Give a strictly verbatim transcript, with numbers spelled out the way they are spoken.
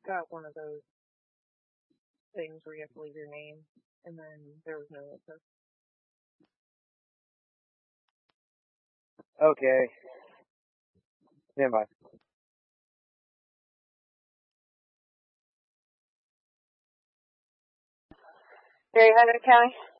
got one of those things where you have to leave your name, and then there was no answer. Okay. Stand by. Gary Hunter County.